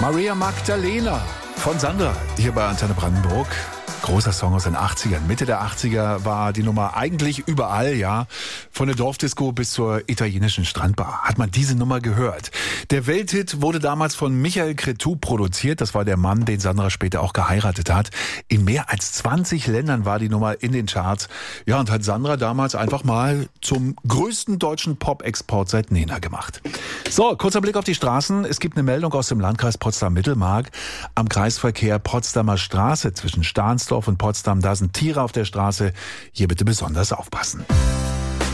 Maria Magdalena von Sandra hier bei Antenne Brandenburg. Großer Song aus den 80ern. Mitte der 80er war die Nummer eigentlich überall, ja. Von der Dorfdisco bis zur italienischen Strandbar hat man diese Nummer gehört. Der Welthit wurde damals von Michael Cretu produziert. Das war der Mann, den Sandra später auch geheiratet hat. In mehr als 20 Ländern war die Nummer in den Charts. Ja, und hat Sandra damals einfach mal zum größten deutschen Pop-Export seit Nena gemacht. So, kurzer Blick auf die Straßen. Es gibt eine Meldung aus dem Landkreis Potsdam-Mittelmark. Am Kreisverkehr Potsdamer Straße zwischen Stahnsdorf und Potsdam, da sind Tiere auf der Straße. Hier bitte besonders aufpassen.